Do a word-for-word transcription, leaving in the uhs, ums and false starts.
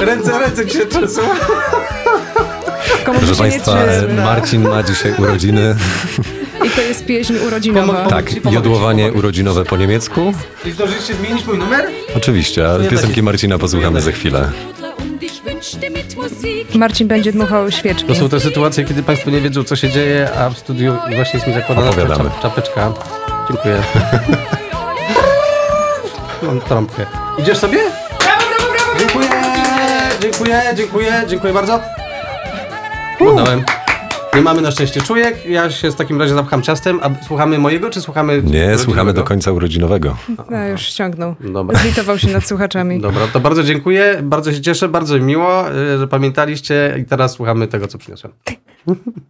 Ręce, ręce ci się trzęsą. Komu Proszę się nie Państwa, trzyma. Marcin ma dzisiaj urodziny. I to jest pieśń urodzinowa. Pomo- Tak, Pomogę ci, jodłowanie pomogę ci. urodzinowe po niemiecku. I zdążyliście zmienić mój numer? Oczywiście, a piosenki Marcina posłuchamy za chwilę. Marcin będzie dmuchał świeczki. To są te sytuacje, kiedy Państwo nie wiedzą, co się dzieje, a w studiu właśnie jest mi zakładana Opowiadamy. czap- czapeczka. Dziękuję. Mam trąbkę. Idziesz sobie? Brawo, brawo, brawo! Dziękuję, dziękuję, dziękuję, dziękuję bardzo. Oddałem. Nie mamy na szczęście czujek. Ja się w takim razie zapcham ciastem. A słuchamy mojego, czy słuchamy Nie, rodzinnego? słuchamy do końca urodzinowego. No, już ściągnął. Dobra. Zlitował się nad słuchaczami. Dobra, to bardzo dziękuję. Bardzo się cieszę, bardzo mi miło, y, że pamiętaliście i teraz słuchamy tego, co przyniosłem.